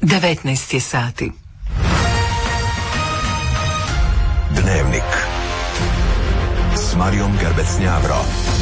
19 je sati. Dnevnik s Marijom Gerbec-Njavro.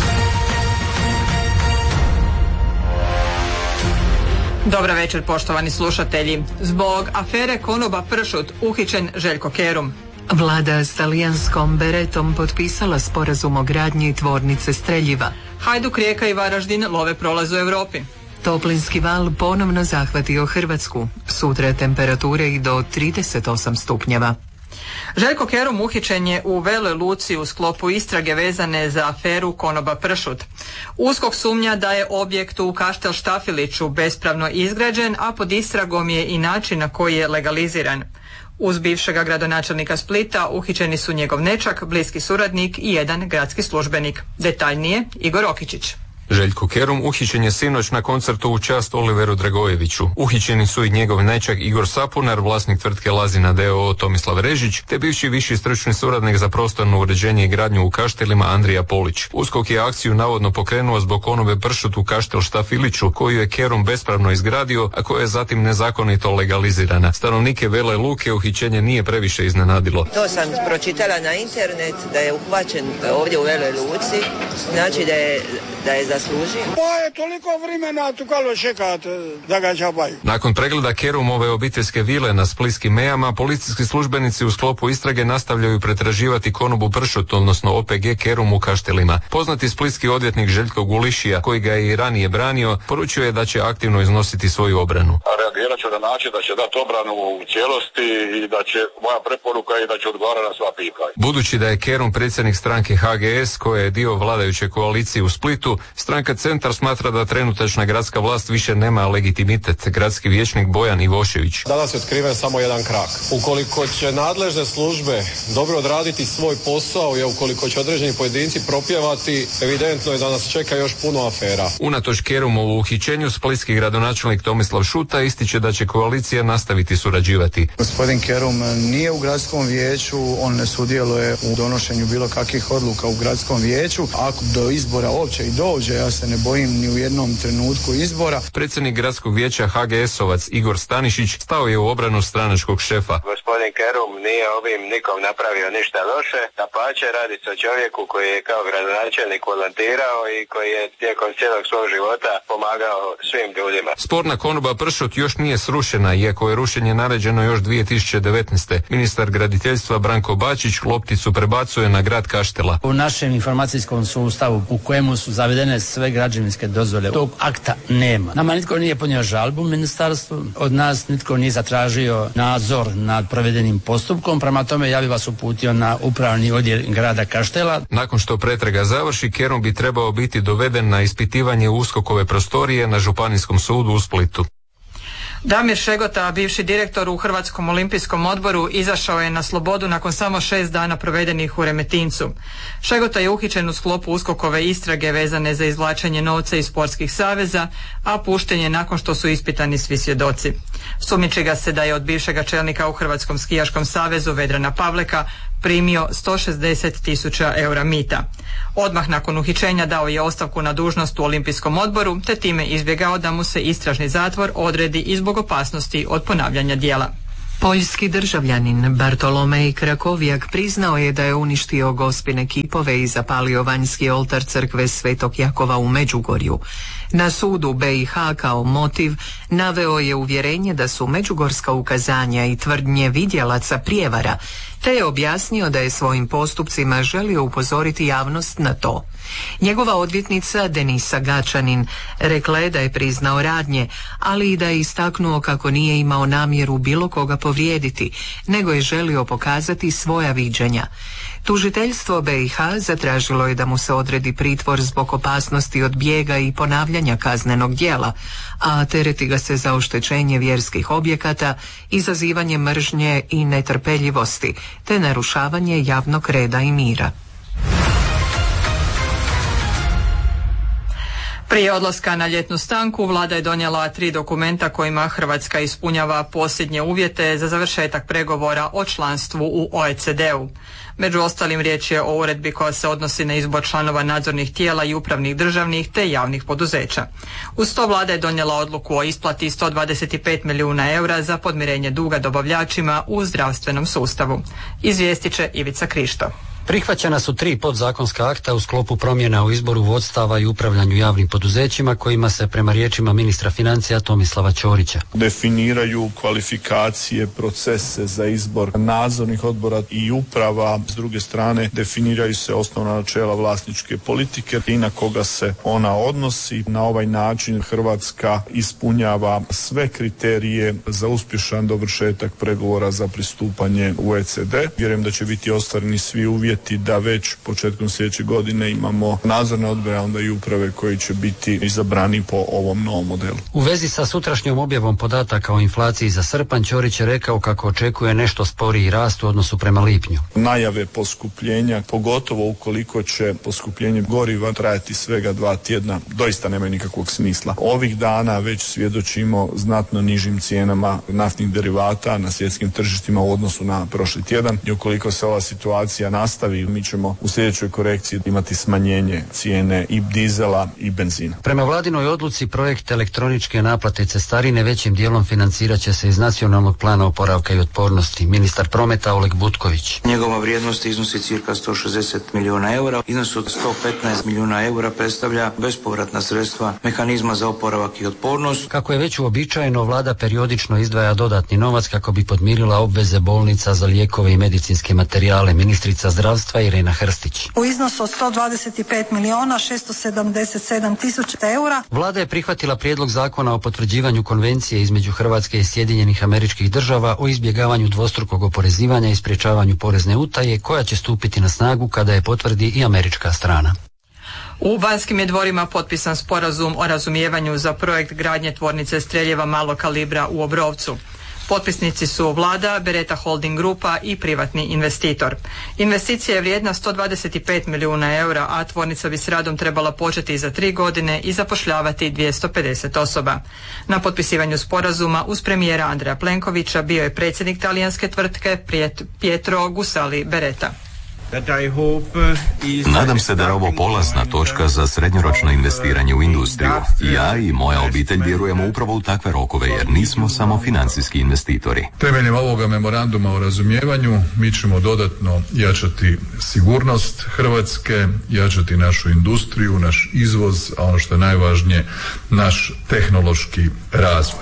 Dobra večer, poštovani slušatelji. Zbog afere konoba pršut uhićen Željko Kerum. Vlada s talijanskom Beretom potpisala sporazum o gradnji tvornice streljiva. Hajduk, Rijeka i Varaždin love prolaz u Europi. Toplinski val ponovno zahvatio Hrvatsku. Sutra temperature i do 38 stupnjeva. Željko Kerum uhićen je u Veloj Luci u sklopu istrage vezane za aferu konoba pršut. USKOK sumnja da je objekt u Kaštel Štafiliću bespravno izgrađen, a pod istragom je i način na koji je legaliziran. Uz bivšega gradonačelnika Splita uhićeni su njegov nećak, bliski suradnik i jedan gradski službenik. Detaljnije, Igor Okičić. Željko Kerum uhićen je sinoć na koncertu u čast Oliveru Dragojeviću. Uhićeni su i njegov nećak Igor Sapunar, vlasnik tvrtke Lazina d.o.o. Tomislav Režić, te bivši viši stručni suradnik za prostorno uređenje i gradnju u Kaštelima Andrija Polić. USKOK je akciju navodno pokrenuo zbog konobe pršut u Kaštel Štafiliću, koju je Kerum bespravno izgradio, a koja je zatim nezakonito legalizirana. Stanovnike Vele Luke uhićenje nije previše iznenadilo. To sam pročitala na internet da je uhvaćen ovdje u Veloj Luci, znači da je zaslužio. Pa je toliko vremena tukalo čekat da ga čapaju. Nakon pregleda Kerumove obiteljske vile na splitskim mejama, policijski službenici u sklopu istrage nastavljaju pretraživati konobu pršut, odnosno OPG Kerum u Kaštelima. Poznati splitski odvjetnik Željko Gulišija, koji ga je i ranije branio, poručio je da će aktivno iznositi svoju obranu. Reagirat ću na način da će dati obranu u cijelosti i da će moja preporuka i da će odgovarati na sva pitanja. Budući da je Kerum predsjednik stranke HGS, koja je dio vladajuće koalicije u Splitu, stranka Centar smatra da trenutačna gradska vlast više nema legitimitet. Gradski vijećnik Bojan Ivošević. Danas je otkriven samo jedan krak. Ukoliko će nadležne službe dobro odraditi svoj posao i ukoliko će određeni pojedinci propjevati, evidentno je da nas čeka još puno afera. Unatoč Kerumovu uhićenju, splitski gradonačelnik Tomislav Šuta ističe da će koalicija nastaviti surađivati. Gospodin Kerum nije u gradskom vijeću, on ne sudjeluje u donošenju bilo kakvih odluka u gradskom vijeću. Ako do izbora uopće i dođe, ja se ne bojim ni u jednom trenutku izbora. Predsjednik gradskog vijeća HGS-ovac Igor Stanišić stao je u obranu stranačkog šefa. Gospodin Kerum nije ovim nikom napravio ništa loše, dapače, radi se o čovjeku koji je kao gradonačelnik volontirao i koji je tijekom cijelog svog života pomagao svim ljudima. Sporna konoba pršut još nije srušena, iako je rušenje naređeno još 2019. Ministar graditeljstva Branko Bačić lopticu prebacuje na grad Kaštela. U našem informacijskom sustavu u kojemu su zavedene sve građevinske dozvole, tog akta nema. Nama nitko nije podnio žalbu ministarstvu, od nas nitko nije zatražio nadzor nad provedenim postupkom, prema tome ja bih vas uputio na upravni odjel grada Kaštela. Nakon što pretraga završi, Kerum bi trebao biti doveden na ispitivanje u USKOK-ove prostorije na Županijskom sudu u Splitu. Damir Šegota, bivši direktor u Hrvatskom olimpijskom odboru, izašao je na slobodu nakon samo 6 dana provedenih u Remetincu. Šegota je uhićen u sklopu USKOK-ove istrage vezane za izvlačenje novca iz sportskih saveza, a pušten je nakon što su ispitani svi svjedoci. Sumnjiči ga se da je od bivšega čelnika u Hrvatskom skijaškom savezu Vedrana Pavleka primio 160.000 eura mita. Odmah nakon uhićenja dao je ostavku na dužnost u Olimpijskom odboru, te time izbjegao da mu se istražni zatvor odredi i zbog opasnosti od ponavljanja djela. Poljski državljanin Bartolomej Krakovjak priznao je da je uništio gospine kipove i zapalio vanjski oltar crkve Svetog Jakova u Međugorju. Na sudu BiH kao motiv naveo je uvjerenje da su međugorska ukazanja i tvrdnje vidjelaca prijevara, te je objasnio da je svojim postupcima želio upozoriti javnost na to. Njegova odvjetnica Denisa Gačanin rekla je da je priznao radnje, ali i da je istaknuo kako nije imao namjeru bilo koga povrijediti, nego je želio pokazati svoja viđenja. Tužiteljstvo BiH zatražilo je da mu se odredi pritvor zbog opasnosti od bijega i ponavljanja kaznenog djela, a tereti ga se za oštećenje vjerskih objekata, izazivanje mržnje i netrpeljivosti, te narušavanje javnog reda i mira. Prije odlaska na ljetnu stanku vlada je donijela 3 dokumenta kojima Hrvatska ispunjava posljednje uvjete za završetak pregovora o članstvu u OECD-u. Među ostalim riječ je o uredbi koja se odnosi na izbor članova nadzornih tijela i upravnih državnih te javnih poduzeća. Uz to vlada je donijela odluku o isplati 125 milijuna eura za podmirenje duga dobavljačima u zdravstvenom sustavu. Izvijestit će Ivica Krišto. Prihvaćena su 3 podzakonska akta u sklopu promjena u izboru vodstava i upravljanju javnim poduzećima kojima se prema riječima ministra financija Tomislava Ćorića definiraju kvalifikacije, procese za izbor nadzornih odbora i uprava. S druge strane definiraju se osnovna načela vlasničke politike i na koga se ona odnosi. Na ovaj način Hrvatska ispunjava sve kriterije za uspješan dovršetak pregovora za pristupanje u OECD. Vjerujem da će biti ostvareni svi uvjeti da već početkom sljedeće godine imamo nadzorne odbore, a onda i uprave koji će biti izabrani po ovom novom modelu. U vezi sa sutrašnjom objavom podataka o inflaciji za srpanj, Ćorić je rekao kako očekuje nešto sporiji rast u odnosu prema lipnju. Najave poskupljenja, pogotovo ukoliko će poskupljenje goriva trajati svega 2 tjedna, doista nemaju nikakvog smisla. Ovih dana već svjedočimo znatno nižim cijenama naftnih derivata na svjetskim tržištima u odnosu na prošli tjedan i ukoliko se ova situacija nastavi, mi ćemo u sljedećoj korekciji imati smanjenje cijene i dizela i benzina. Prema vladinoj odluci projekt elektroničke naplate cestarine većim dijelom financirat će se iz Nacionalnog plana oporavka i otpornosti. Ministar prometa Oleg Butković. Njegova vrijednost iznosi cirka 160 milijuna eura. Iznos od 115 milijuna eura predstavlja bespovratna sredstva mehanizma za oporavak i otpornost. Kako je već uobičajeno, vlada periodično izdvaja dodatni novac kako bi podmirila obveze bolnica za lijekove i medicinske materijale. Ministrica zdravstva Irena Hrstić. U iznosu od 125 milijuna 677 tisuća eura. Vlada je prihvatila prijedlog zakona o potvrđivanju konvencije između Hrvatske i Sjedinjenih Američkih Država o izbjegavanju dvostrukog oporezivanja i sprječavanju porezne utaje, koja će stupiti na snagu kada je potvrdi i američka strana. U Banskim je dvorima potpisan sporazum o razumijevanju za projekt gradnje tvornice streljeva malog kalibra u Obrovcu. Potpisnici su vlada, Beretta Holding grupa i privatni investitor. Investicija je vrijedna 125 milijuna eura, a tvornica bi s radom trebala početi za 3 godine i zapošljavati 250 osoba. Na potpisivanju sporazuma uz premijera Andreja Plenkovića bio je predsjednik talijanske tvrtke Pietro Gusali Beretta. Nadam se da je ovo polazna točka za srednjoročno investiranje u industriju. Ja i moja obitelj vjerujemo upravo u takve rokove jer nismo samo financijski investitori. Temeljem ovoga memoranduma o razumijevanju mi ćemo dodatno jačati sigurnost Hrvatske, jačati našu industriju, naš izvoz, a ono što je najvažnije, naš tehnološki razvoj.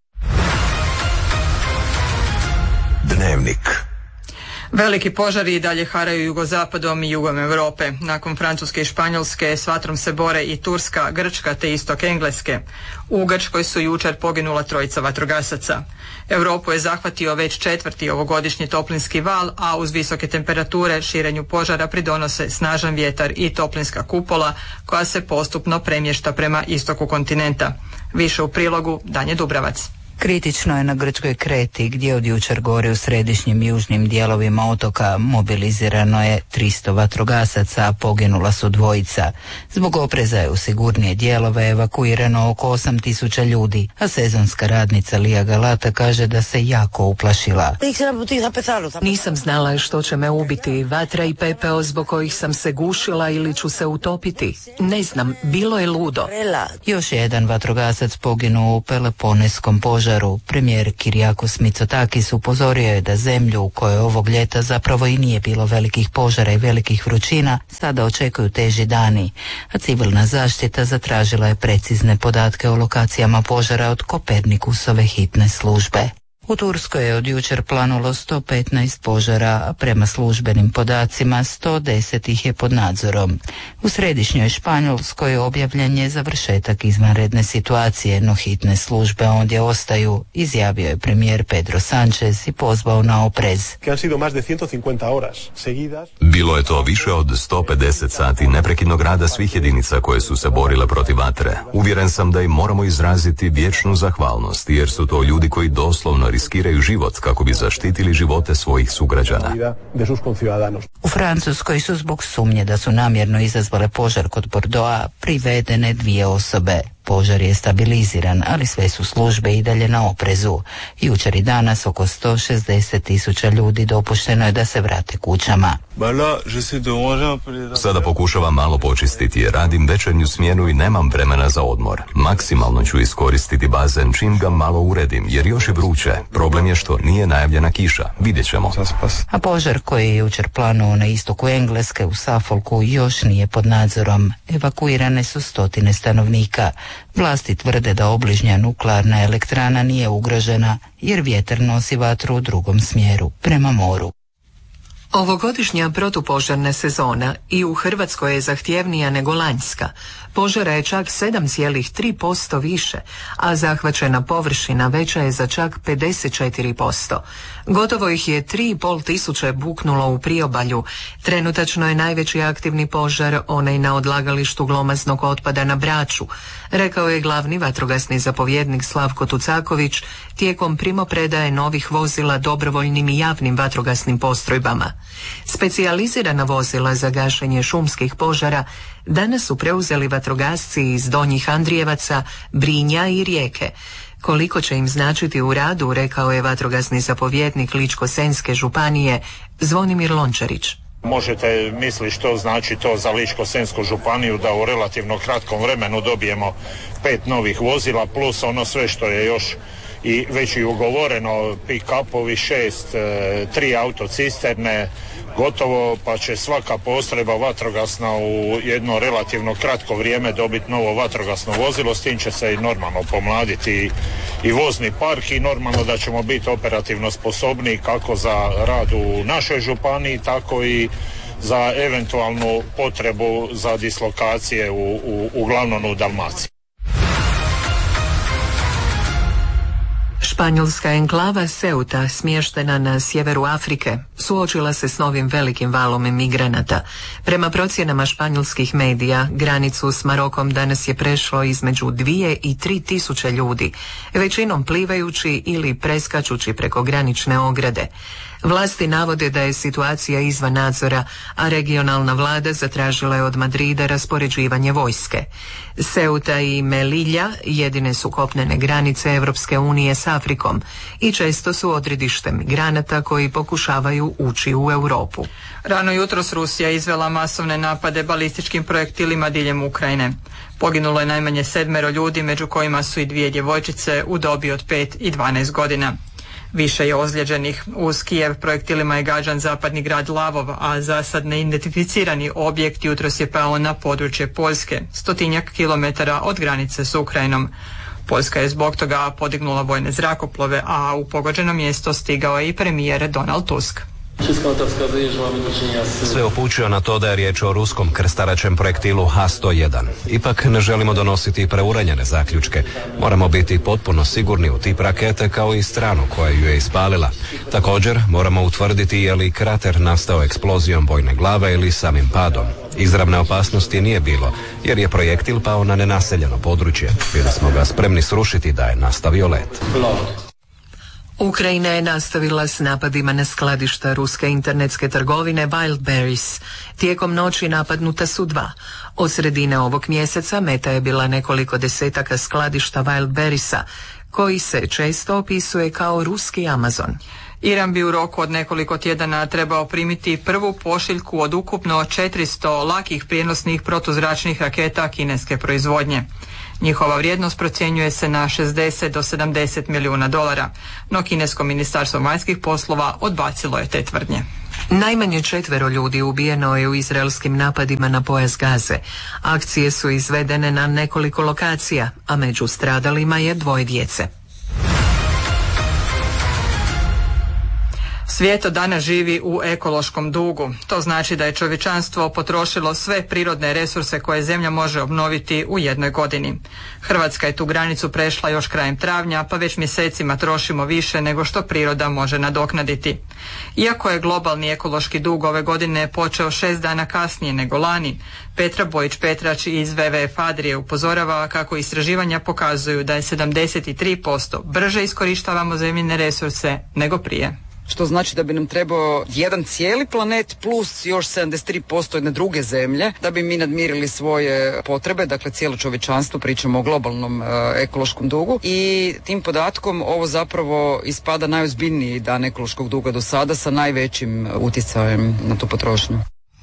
Dnevnik. Veliki požari i dalje haraju jugozapadom i jugom Europe. Nakon Francuske i Španjolske s vatrom se bore i Turska, Grčka te istok Engleske. U Grčkoj su jučer poginula 3 vatrogasaca. Europu je zahvatio već 4. ovogodišnji toplinski val, a uz visoke temperature širenju požara pridonose snažan vjetar i toplinska kupola koja se postupno premješta prema istoku kontinenta. Više u prilogu Danje Dubravac. Kritično je na grčkoj Kreti gdje od jučer gore u središnjim i južnim dijelovima otoka mobilizirano je 300 vatrogasaca, a poginula su 2. Zbog opreza je u sigurnije dijelove evakuirano oko 8.000 ljudi, a sezonska radnica Lija Galata kaže da se jako uplašila. Nisam znala što će me ubiti, vatra i pepeo zbog kojih sam se gušila ili ću se utopiti. Ne znam, bilo je ludo. Još jedan vatrogasac poginuo u Peloponeskom požaru. Premijer Kyriakos Mitsotakis upozorio je da zemlju u kojoj ovog ljeta zapravo i nije bilo velikih požara i velikih vrućina sada očekuju teži dani, a civilna zaštita zatražila je precizne podatke o lokacijama požara od Kopernikusove hitne službe. U Turskoj je od jučer planulo 115 požara, a prema službenim podacima 110 ih je pod nadzorom. U središnjoj Španjolskoj objavljen je završetak izvanredne situacije, no hitne službe ondje ostaju, izjavio je premijer Pedro Sánchez i pozvao na oprez. Bilo je to više od 150 sati neprekidnog rada svih jedinica koje su se borile protiv vatre. Uvjeren sam da im moramo izraziti vječnu zahvalnost, jer su to ljudi koji doslovno riskiraju život kako bi zaštitili živote svojih sugrađana. U Francuskoj su zbog sumnje da su namjerno izazvale požar kod Bordeauxa privedene 2 osobe. Požar je stabiliziran, ali sve su službe i dalje na oprezu. Jučer i danas oko 160.000 ljudi dopušteno je da se vrate kućama. Sada pokušavam malo počistiti jer radim večernju smjenu i nemam vremena za odmor. Maksimalno ću iskoristiti bazen čim ga malo uredim jer još je vruće. Problem je što nije najavljena kiša. Vidjet ćemo. A požar koji je jučer planuo na istoku Engleske u Suffolku još nije pod nadzorom. Evakuirane su 100 stanovnika. Vlasti tvrde da obližnja nuklearna elektrana nije ugrožena jer vjetar nosi vatru u drugom smjeru, prema moru. Ovogodišnja protupožarna sezona i u Hrvatskoj je zahtjevnija nego lanjska. Požara je čak 7,3% više, a zahvaćena površina veća je za čak 54%. Gotovo ih je 3.500 buknulo u priobalju. Trenutačno je najveći aktivni požar onaj na odlagalištu glomaznog otpada na Braču, rekao je glavni vatrogasni zapovjednik Slavko Tucaković tijekom primopredaje novih vozila dobrovoljnim i javnim vatrogasnim postrojbama. Specijalizirana vozila za gašenje šumskih požara danas su preuzeli vatrogasci iz Donjih Andrijevaca, Brinja i Rijeke. Koliko će im značiti u radu, rekao je vatrogasni zapovjednik Ličko-senjske županije Zvonimir Lončarić. Možete misliti što znači to za Ličko-senjsku županiju da u relativno kratkom vremenu dobijemo 5 novih vozila plus ono sve što je još i već i ugovoreno, pick-upovi 6, 3 autocisterne, gotovo pa će svaka postrojba vatrogasna u jedno relativno kratko vrijeme dobiti novo vatrogasno vozilo, s tim će se i normalno pomladiti i vozni park i normalno da ćemo biti operativno sposobni kako za rad u našoj županiji, tako i za eventualnu potrebu za dislokacije uglavnom u Dalmaciji. Španjolska enklava Ceuta, smještena na sjeveru Afrike, suočila se s novim velikim valom migranata. Prema procjenama španjolskih medija, granicu s Marokom danas je prešlo između 2 i 3 tisuće ljudi, većinom plivajući ili preskačući preko granične ograde. Vlasti navode da je situacija izvan nadzora, a regionalna vlada zatražila je od Madrida raspoređivanje vojske. Ceuta i Melilla jedine su kopnene granice Europske unije s Afrikom i često su odredište migranata koji pokušavaju ući u Europu. Rano jutros Rusija izvela masovne napade balističkim projektilima diljem Ukrajine. Poginulo je najmanje 7 ljudi, među kojima su i 2 djevojčice u dobi od 5 i 12 godina. Više je ozlijeđenih. Uz Kijev projektilima je gađan zapadni grad Lavov, a za sad neidentificirani objekt jutros je pao na područje Poljske, 100-tinjak kilometara od granice s Ukrajinom. Poljska je zbog toga podignula vojne zrakoplove, a u pogođeno mjesto stigao je i premijer Donald Tusk. Sve upućuje na to da je riječ o ruskom krstaračem projektilu H-101. Ipak ne želimo donositi preuranjene zaključke. Moramo biti potpuno sigurni u tip rakete kao i stranu koja ju je ispalila. Također moramo utvrditi je li krater nastao eksplozijom bojne glave ili samim padom. Izravne opasnosti nije bilo jer je projektil pao na nenaseljeno područje. Bili smo ga spremni srušiti da je nastavio let. Ukrajina je nastavila s napadima na skladišta ruske internetske trgovine Wildberries. Tijekom noći napadnuta su 2. Od sredine ovog mjeseca meta je bila nekoliko desetaka skladišta Wildberriesa, koji se često opisuje kao ruski Amazon. Iran bi u roku od nekoliko tjedana trebao primiti prvu pošiljku od ukupno 400 lakih prijenosnih protuzračnih raketa kineske proizvodnje. Njihova vrijednost procjenjuje se na 60 do 70 milijuna dolara, no kinesko ministarstvo vanjskih poslova odbacilo je te tvrdnje. Najmanje 4 ljudi ubijeno je u izraelskim napadima na pojas Gaze. Akcije su izvedene na nekoliko lokacija, a među stradalima je 2 djece. Svijet od danas živi u ekološkom dugu. To znači da je čovječanstvo potrošilo sve prirodne resurse koje zemlja može obnoviti u jednoj godini. Hrvatska je tu granicu prešla još krajem travnja, pa već mjesecima trošimo više nego što priroda može nadoknaditi. Iako je globalni ekološki dug ove godine počeo 6 dana kasnije nego lani, Petra Bojić-Petrač iz WWF Adrije upozorava kako istraživanja pokazuju da je 73% brže iskorištavamo zemljine resurse nego prije. Što znači da bi nam trebao jedan cijeli planet plus još 73% jedne druge zemlje da bi mi nadmirili svoje potrebe, dakle cijelo čovječanstvo, pričamo o globalnom ekološkom dugu i tim podatkom ovo zapravo ispada najozbiljniji dan ekološkog duga do sada sa najvećim utjecajem na tu potrošnju.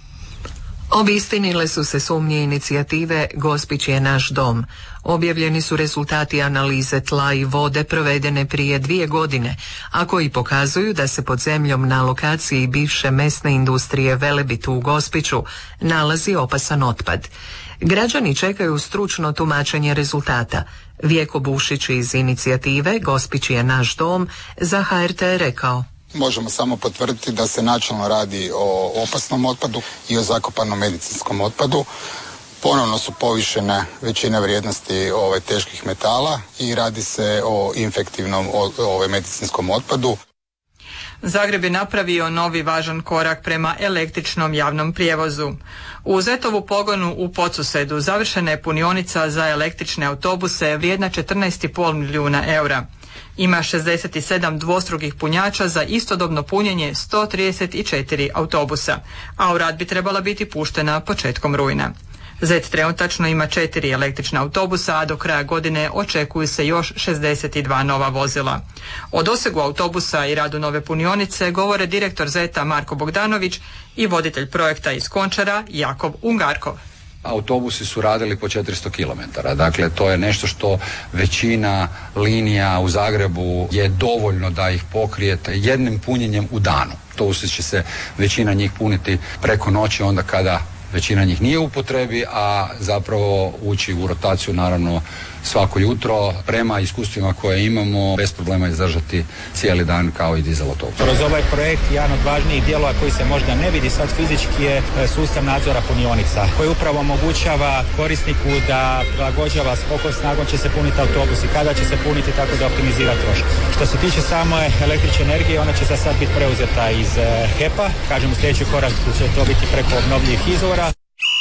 Obistinile su se sumnje inicijative Gospić je naš dom. Objavljeni su rezultati analize tla i vode provedene prije 2 godine, a koji pokazuju da se pod zemljom na lokaciji bivše mesne industrije Velebit u Gospiću nalazi opasan otpad. Građani čekaju stručno tumačenje rezultata. Vjeko Bušić iz inicijative Gospić je naš dom za HRT rekao: Možemo samo potvrditi da se načelno radi o opasnom otpadu i o zakopanom medicinskom otpadu. Ponovno su povišene većina vrijednosti teških metala i radi se o infektivnom medicinskom otpadu. Zagreb je napravio novi važan korak prema električnom javnom prijevozu. U Zetovu pogonu u Podsusedu završena je punionica za električne autobuse vrijedna 14,5 milijuna eura. Ima 67 dvostrukih punjača za istodobno punjenje 134 autobusa, a u rad bi trebala biti puštena početkom rujna. Zet trenutačno ima 4 električna autobusa, a do kraja godine očekuju se još 62 nova vozila. O dosegu autobusa i radu nove punionice govore direktor Zeta Marko Bogdanović i voditelj projekta iz Končara Jakov Ungarkov. Autobusi su radili po 400 km, dakle to je nešto što većina linija u Zagrebu je dovoljno da ih pokrijete jednim punjenjem u danu. Autobusi će se većina njih puniti preko noći, onda kada većina njih nije u upotrebi, a zapravo ući u rotaciju naravno svako jutro. Prema iskustvima koje imamo, bez problema izdržati cijeli dan kao i dizel autobus. Kroz ovaj projekt jedan od važnijih dijelova koji se možda ne vidi sad fizički je sustav nadzora punionica, koji upravo omogućava korisniku da prilagođava s koliko snagom će se puniti autobus i kada će se puniti, tako da optimizira trošak. Što se tiče same električne energije, ona će za sad biti preuzeta iz HEP-a. Kažem, u sljedeći korak će to biti preko obnovljivih izvora.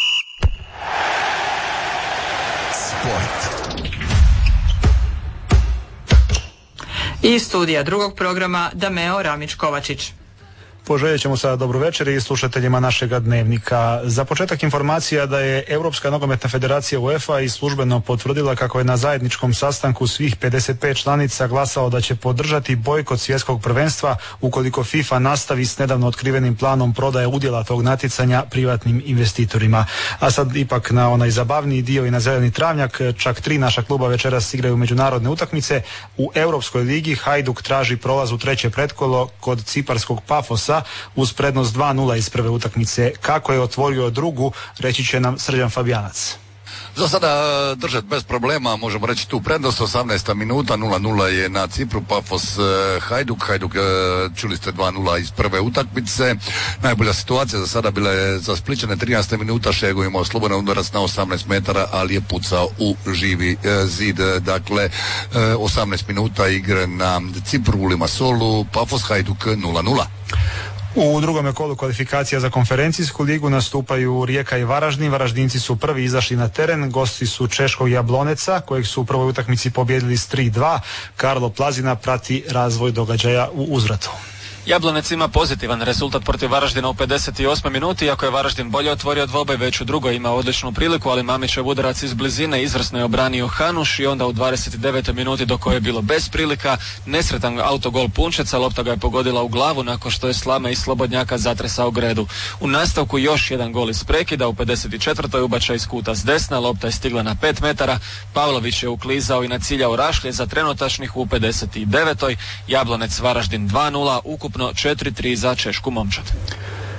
Iz studija drugog programa Dameo Ramić-Kovačić. Poželjet ćemo sada dobru večer i slušateljima našega dnevnika. Za početak informacija da je Europska nogometna federacija UEFA i službeno potvrdila kako je na zajedničkom sastanku svih 55 članica glasao da će podržati bojkot svjetskog prvenstva ukoliko FIFA nastavi s nedavno otkrivenim planom prodaje udjela tog natjecanja privatnim investitorima. A sad ipak na onaj zabavniji dio i na zeleni travnjak, čak 3 naša kluba večeras igraju međunarodne utakmice. U Europskoj ligi Hajduk traži prolaz u treće pretkolo kod ciparskog Pafosa uz prednost 2-0 iz prve utakmice. Kako je otvorio drugu, reći će nam Srđan Fabijanac. Za sada držat bez problema, možemo reći tu prednost, 18. minuta, 0-0 je na Cipru, Pafos Hajduk, čuli ste 2-0 iz prve utakmice. Najbolja situacija za sada bila je za Splićane, 13. minuta, Šego imao slobodan udarac na 18 metara, ali je pucao u živi zid. Dakle, 18 minuta igre na Cipru, u Limassolu, Pafos Hajduk 0-0. U drugome kolu kvalifikacija za konferencijsku ligu nastupaju Rijeka i Varaždin. Varaždinci su prvi izašli na teren, gosti su češkog Jabloneca, kojeg su u prvoj utakmici pobijedili s 3-2. Karlo Plazina prati razvoj događaja u uzvratu. Jablonec ima pozitivan rezultat protiv Varaždina u 58. minuti, iako je Varaždin bolje otvorio dvoboj, već u drugoj ima odličnu priliku, ali Mamićev udarac iz blizine izvrsno je obranio Hanuš i onda u 29. minuti, do koje je bilo bez prilika, nesretan autogol Punčeca, lopta ga je pogodila u glavu nakon što je Slame iz slobodnjaka zatresao gredu. U nastavku još jedan gol iz prekida, u 54. ubačaj iz kuta s desna, lopta je stigla na 5 metara, Pavlović je uklizao i naciljao Rašlje za trenutačnih u 59. Jablonec Varaždin 2-0, ukupno 4-3 za češku momčad.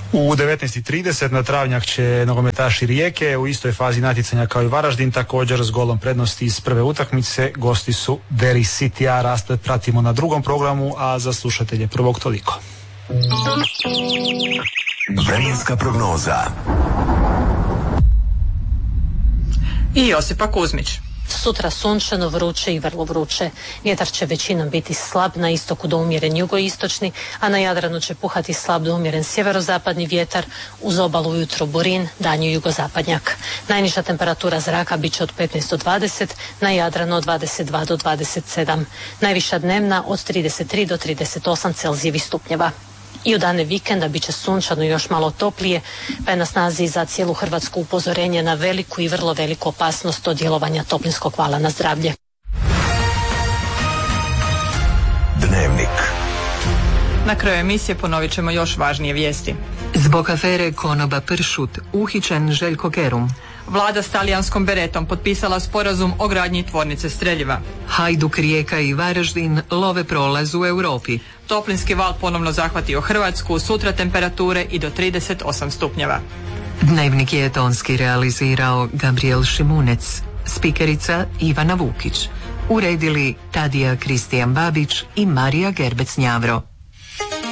U 19.30 na travnjak će nogometaši Rijeke u istoj fazi natjecanja kao i Varaždin, također s golom prednosti iz prve utakmice. Gosti su Derry City, a raspored pratimo na drugom programu, a za slušatelje prvog toliko. Vremenska prognoza I Josipa Kuzmić. Sutra sunčano, vruće i vrlo vruće. Vjetar će većinom biti slab, na istoku do umjeren jugoistočni, a na Jadranu će puhati slab do umjeren sjeverozapadni vjetar, uz obalu ujutro burin, danju jugozapadnjak. Najniža temperatura zraka bit će od 15 do 20, na Jadranu od 22 do 27. Najviša dnevna od 33 do 38 Celzijevih stupnjeva. I u dane vikenda bit će sunčano i još malo toplije, pa je na snazi za cijelu Hrvatsku upozorenje na veliku i vrlo veliku opasnost od djelovanja toplinskog vala na zdravlje. Dnevnik. Na kraju emisije ponovit ćemo još važnije vijesti. Zbog afere konoba pršut uhićen Željko Kerum. Vlada s talijanskom Beretom potpisala sporazum o gradnji tvornice streljiva. Hajduk, Rijeka i Varaždin love prolaz u Europi. Toplinski val ponovno zahvatio Hrvatsku, sutra temperature i do 38 stupnjeva. Dnevnik je tonski realizirao Gabriel Šimunec, spikerica Ivana Vukić. Uredili Tadija Kristijan Babić i Marija Gerbec Njavro.